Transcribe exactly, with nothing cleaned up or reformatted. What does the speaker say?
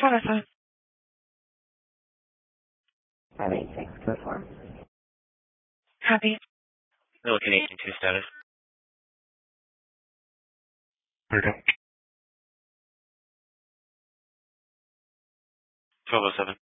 five oh five. five eight six, code four. Copy. Milliken eighteen two status. Clear down. twelve oh seven.